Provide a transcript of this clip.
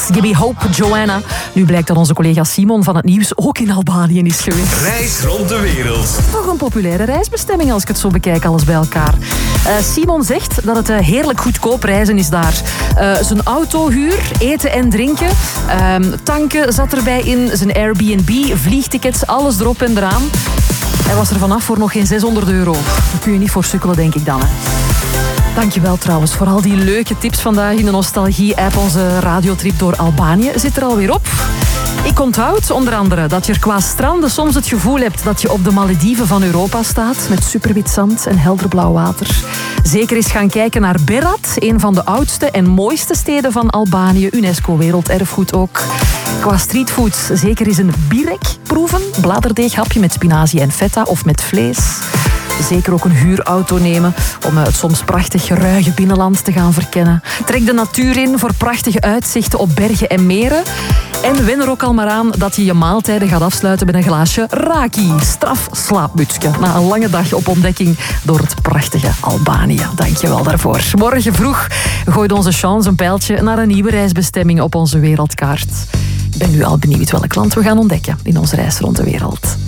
Give me hope, Joanna. Nu blijkt dat onze collega Simon van het nieuws ook in Albanië is geweest. Reis rond de wereld. Toch een populaire reisbestemming als ik het zo bekijk, alles bij elkaar. Simon zegt dat het heerlijk goedkoop reizen is daar. Zijn autohuur, eten en drinken, tanken zat erbij in, zijn Airbnb, vliegtickets, alles erop en eraan. Hij was er vanaf voor nog geen €600. Daar kun je niet voor sukkelen, denk ik dan. Hè. Dankjewel trouwens voor al die leuke tips vandaag in de Nostalgie-app. Onze radiotrip door Albanië zit er alweer op. Ik onthoud onder andere dat je er qua stranden soms het gevoel hebt dat je op de Malediven van Europa staat, met superwit zand en helder blauw water. Zeker eens gaan kijken naar Berat, een van de oudste en mooiste steden van Albanië, UNESCO Werelderfgoed ook. Qua streetfood zeker eens een birek proeven, bladerdeeghapje met spinazie en feta of met vlees. Zeker ook een huurauto nemen om het soms prachtig ruige binnenland te gaan verkennen. Trek de natuur in voor prachtige uitzichten op bergen en meren. En wen er ook al maar aan dat je je maaltijden gaat afsluiten met een glaasje raki. Straf slaapmutsje. Na een lange dag op ontdekking door het prachtige Albanië. Dankjewel daarvoor. Morgen vroeg gooit onze chance een pijltje naar een nieuwe reisbestemming op onze wereldkaart. Ik ben nu al benieuwd welk land we gaan ontdekken in onze reis rond de wereld.